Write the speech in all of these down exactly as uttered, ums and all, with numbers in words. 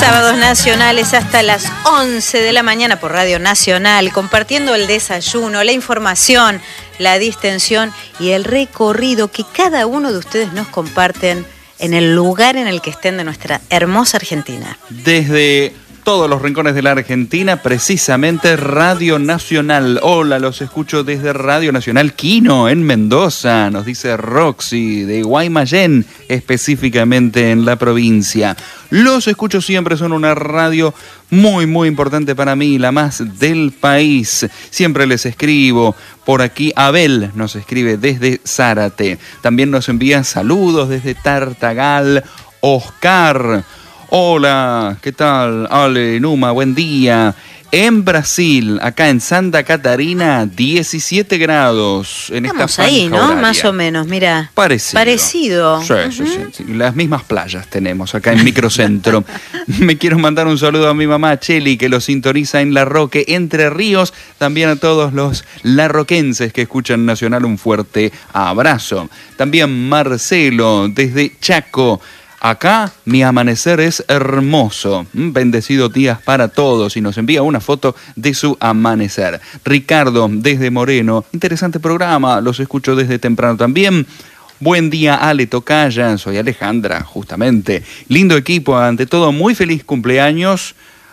Sábados nacionales hasta las once de la mañana por Radio Nacional, compartiendo el desayuno, la información, la distensión y el recorrido que cada uno de ustedes nos comparten en el lugar en el que estén de nuestra hermosa Argentina. Desde todos los rincones de la Argentina, precisamente Radio Nacional. Hola, los escucho desde Radio Nacional Quino, en Mendoza, nos dice Roxy, de Guaymallén, específicamente en la provincia. Los escucho siempre, son una radio muy, muy importante para mí, la más del país. Siempre les escribo. Por aquí Abel nos escribe desde Zárate. También nos envía saludos desde Tartagal, Oscar. Hola, ¿qué tal? Ale, Numa, buen día. En Brasil, acá en Santa Catarina, diecisiete grados en Estamos esta ahí, ¿no? horaria. Más o menos, mira. Parecido. Parecido. Sí, uh-huh. sí, sí, sí. Las mismas playas tenemos acá en Microcentro. Me quiero mandar un saludo a mi mamá Cheli, que lo sintoniza en La Roque, Entre Ríos. También a todos los larroquenses que escuchan Nacional, un fuerte abrazo. También Marcelo, desde Chaco. Acá mi amanecer es hermoso. Bendecidos días para todos. Y nos envía una foto de su amanecer. Ricardo, desde Moreno. Interesante programa. Los escucho desde temprano también. Buen día, Ale Tocaya. Soy Alejandra, justamente. Lindo equipo. Ante todo, muy feliz cumpleaños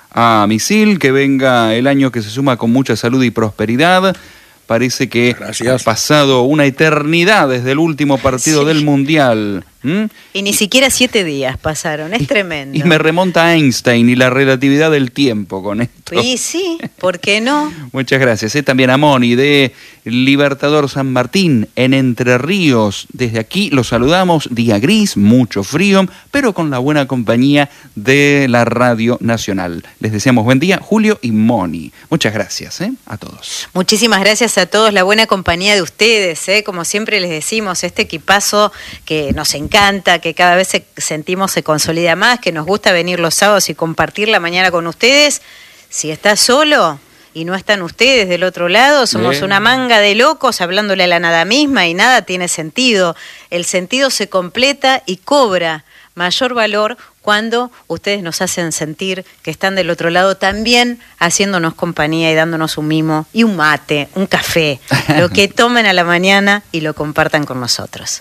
a Misil. Que venga el año que se suma con mucha salud y prosperidad. Parece que Gracias. Ha pasado una eternidad desde el último partido sí. del Mundial. ¿Mm? Y ni siquiera siete días pasaron, es tremendo. Y me remonta a Einstein y la relatividad del tiempo con esto. Y sí, ¿por qué no? Muchas gracias. ¿eh? También a Moni de Libertador San Martín, en Entre Ríos. Desde aquí los saludamos, día gris, mucho frío, pero con la buena compañía de la Radio Nacional. Les deseamos buen día, Julio y Moni. Muchas gracias ¿eh? a todos. Muchísimas gracias a todos, la buena compañía de ustedes. ¿eh? Como siempre les decimos, este equipazo que nos encanta. encanta, que cada vez se, sentimos se consolida más, que nos gusta venir los sábados y compartir la mañana con ustedes. Si estás solo y no están ustedes del otro lado, somos Bien. una manga de locos hablándole a la nada misma y nada tiene sentido. El sentido se completa y cobra mayor valor cuando ustedes nos hacen sentir que están del otro lado también haciéndonos compañía y dándonos un mimo y un mate, un café, lo que tomen a la mañana y lo compartan con nosotros.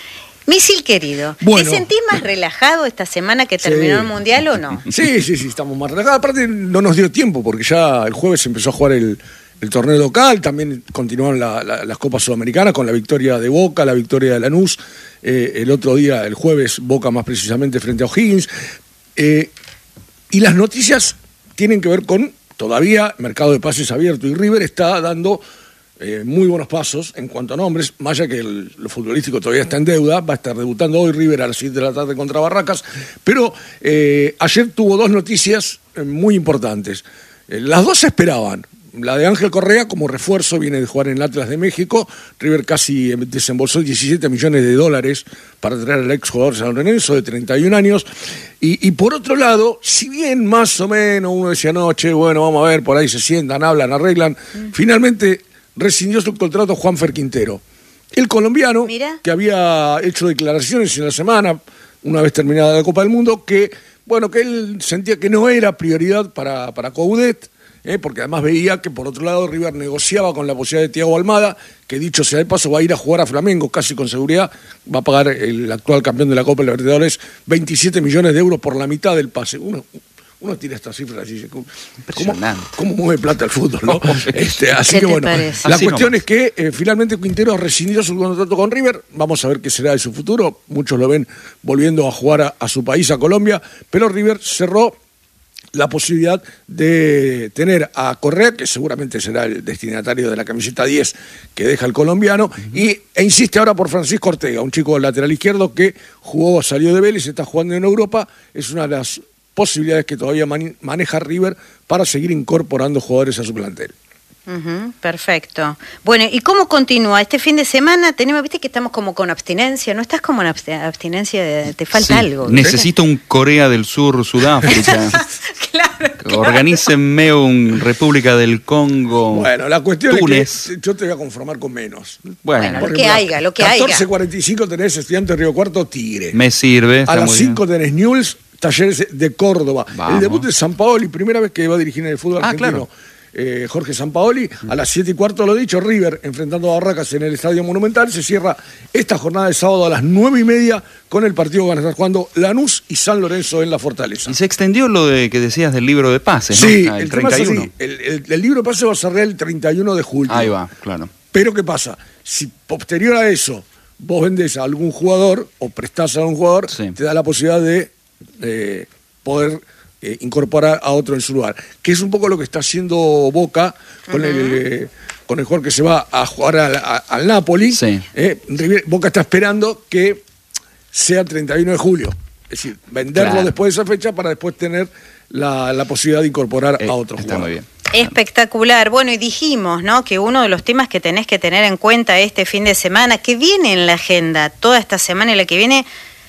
Misil querido, bueno. ¿te sentís más relajado esta semana que terminó sí. el Mundial o no? Sí, sí, sí, estamos más relajados. Aparte no nos dio tiempo porque ya el jueves empezó a jugar el, el torneo local, también continuaron la, la, las Copas Sudamericanas con la victoria de Boca, la victoria de Lanús, eh, el otro día, el jueves, Boca más precisamente frente a O'Higgins. Eh, y las noticias tienen que ver con, todavía, mercado de pases abierto y River está dando... Eh, muy buenos pasos en cuanto a nombres, más allá que el, lo futbolístico todavía está en deuda, va a estar debutando hoy River a las siete de la tarde contra Barracas, pero eh, ayer tuvo dos noticias eh, muy importantes. Eh, las dos se esperaban. La de Ángel Correa como refuerzo, viene de jugar en el Atlas de México. River casi desembolsó diecisiete millones de dólares para traer al exjugador San Lorenzo de treinta y un años. Y, y por otro lado, si bien más o menos uno decía, no, che, bueno, vamos a ver, por ahí se sientan, hablan, arreglan, mm. finalmente... rescindió su contrato Juanfer Quintero, el colombiano Mira. que había hecho declaraciones en la semana, una vez terminada la Copa del Mundo, que bueno que él sentía que no era prioridad para, para Coudet, eh, porque además veía que por otro lado River negociaba con la posibilidad de Thiago Almada, que dicho sea de paso va a ir a jugar a Flamengo casi con seguridad, va a pagar el actual campeón de la Copa Libertadores veintisiete millones de euros por la mitad del pase. Uno, Uno tira estas cifras y dice, ¿cómo, cómo mueve plata el fútbol? ¿no? este, así que bueno, parece? la así cuestión nomás. es que eh, finalmente Quintero rescindió su contrato con River. Vamos a ver qué será de su futuro. Muchos lo ven volviendo a jugar a, a su país, a Colombia. Pero River cerró la posibilidad de tener a Correa, que seguramente será el destinatario de la camiseta diez que deja el colombiano, uh-huh. y, e insiste ahora por Francisco Ortega, un chico lateral izquierdo que jugó, salió de Vélez, está jugando en Europa. Es una de las posibilidades que todavía man- maneja River para seguir incorporando jugadores a su plantel. Uh-huh, perfecto. Bueno, ¿y cómo continúa? Este fin de semana tenemos, viste que estamos como con abstinencia, ¿no estás como en abstinencia? De, te falta sí, algo. ¿Viste? Necesito un Corea del Sur, Sudáfrica. claro, claro. Organícenme un República del Congo. Bueno, la cuestión Túnez. es que yo te voy a conformar con menos. Bueno, bueno lo que haya, lo que haya. catorce cuarenta y cinco tenés Estudiantes Río Cuarto, Tigre. Me sirve. A las cinco tenés Newell's, Talleres de Córdoba. Vamos. El debut de Sampaoli, primera vez que va a dirigir en el fútbol Ah, argentino. claro. Eh, Jorge Sampaoli, a las siete y cuarto, lo dicho, River enfrentando a Barracas en el Estadio Monumental. Se cierra esta jornada de sábado a las nueve y media con el partido que van a estar jugando Lanús y San Lorenzo en la Fortaleza. Y se extendió lo de que decías del libro de pases, ¿no? Sí, Ah, el el, tema es treinta y uno. así, el, el- el libro de pase va a cerrar el treinta y uno de julio. Ahí va, claro. Pero ¿qué pasa? Si posterior a eso vos vendés a algún jugador o prestás a algún jugador, Sí. te da la posibilidad de eh, poder eh, incorporar a otro en su lugar. Que es un poco lo que está haciendo Boca con, uh-huh. el, eh, con el jugador que se va a jugar al, a, al Napoli. Sí. Eh, Boca está esperando que sea el treinta y uno de julio. Es decir, venderlo Claro. después de esa fecha para después tener la, la posibilidad de incorporar Eh, a otro está jugador. muy bien. Espectacular. Bueno, y dijimos, ¿no?, que uno de los temas que tenés que tener en cuenta este fin de semana, que viene en la agenda toda esta semana y la que viene,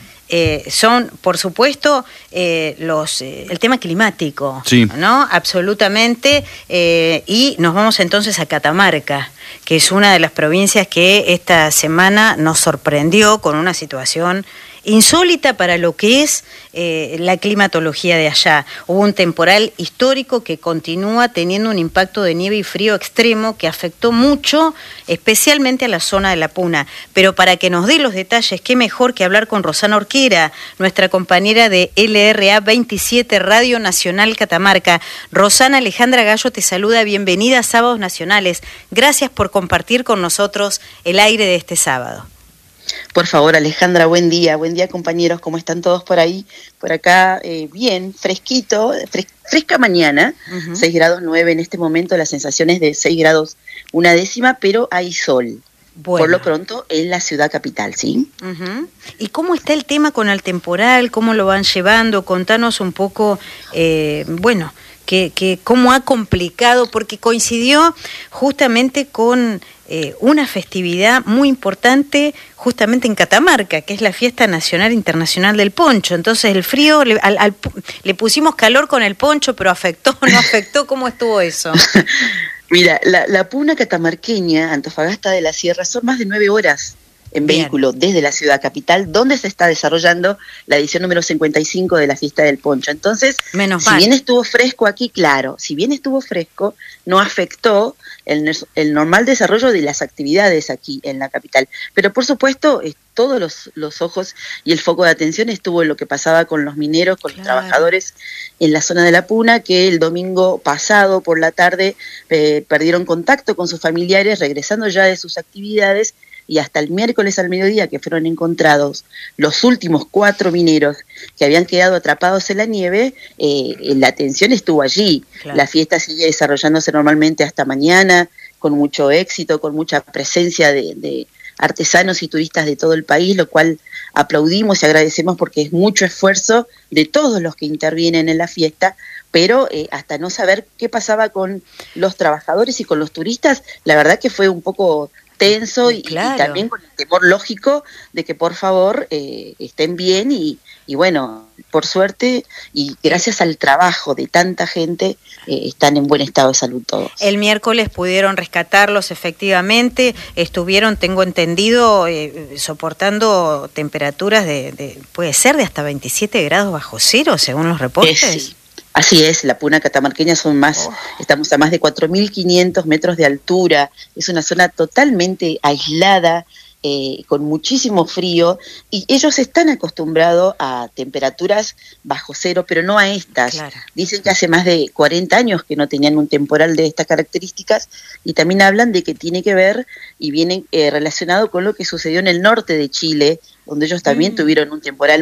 eh, son, por supuesto, eh, los eh, el tema climático, Sí. ¿no? Absolutamente. Eh, y nos vamos entonces a Catamarca, que es una de las provincias que esta semana nos sorprendió con una situación insólita para lo que es eh, la climatología de allá. Hubo un temporal histórico que continúa teniendo un impacto de nieve y frío extremo que afectó mucho, especialmente a la zona de La Puna. Pero para que nos dé los detalles, qué mejor que hablar con Rosana Orquera, nuestra compañera de L R A veintisiete Radio Nacional Catamarca. Rosana, Alejandra Gallo te saluda, bienvenida a Sábados Nacionales. Gracias por compartir con nosotros el aire de este sábado. Por favor, Alejandra, buen día, buen día compañeros, ¿cómo están todos por ahí? Por acá, eh, bien, fresquito, fres- fresca mañana, uh-huh. seis grados nueve en este momento, la sensación es de seis grados una décima, pero hay sol. Bueno. Por lo pronto en la ciudad capital, ¿sí? Uh-huh. ¿Y cómo está el tema con el temporal? ¿Cómo lo van llevando? Contanos un poco, eh, bueno, que, que cómo ha complicado, porque coincidió justamente con eh, una festividad muy importante justamente en Catamarca, que es la Fiesta Nacional Internacional del Poncho. Entonces el frío, le, al, al, le pusimos calor con el poncho, pero afectó, no afectó, ¿cómo estuvo eso? Mira, la, la puna catamarqueña, Antofagasta de la Sierra, son más de nueve horas en Bien. vehículo desde la ciudad capital, donde se está desarrollando la edición número cincuenta y cinco de la Fiesta del Poncho. Entonces, Menos si mal. bien estuvo fresco aquí, claro, si bien estuvo fresco, no afectó el, el normal desarrollo de las actividades aquí en la capital. Pero por supuesto, eh, todos los, los ojos y el foco de atención estuvo en lo que pasaba con los mineros, con claro. los trabajadores en la zona de La Puna, que el domingo pasado por la tarde eh, perdieron contacto con sus familiares, regresando ya de sus actividades, y hasta el miércoles al mediodía que fueron encontrados los últimos cuatro mineros que habían quedado atrapados en la nieve, eh, la atención estuvo allí. Claro. La fiesta sigue desarrollándose normalmente hasta mañana, con mucho éxito, con mucha presencia de, de artesanos y turistas de todo el país, lo cual aplaudimos y agradecemos porque es mucho esfuerzo de todos los que intervienen en la fiesta, pero eh, hasta no saber qué pasaba con los trabajadores y con los turistas, la verdad que fue un poco tenso y, claro. y también con el temor lógico de que por favor eh, estén bien y, y bueno, por suerte y gracias al trabajo de tanta gente eh, están en buen estado de salud todos. El miércoles pudieron rescatarlos efectivamente, estuvieron, tengo entendido, eh, soportando temperaturas de, de, puede ser de hasta veintisiete grados bajo cero según los reportes. Eh, sí. Así es, la Puna catamarqueña son más, oh. estamos a más de cuatro mil quinientos metros de altura, es una zona totalmente aislada, eh, con muchísimo frío, y ellos están acostumbrados a temperaturas bajo cero, pero no a estas. Claro. Dicen que hace más de cuarenta años que no tenían un temporal de estas características, y también hablan de que tiene que ver y viene eh, relacionado con lo que sucedió en el norte de Chile, donde ellos también mm. tuvieron un temporal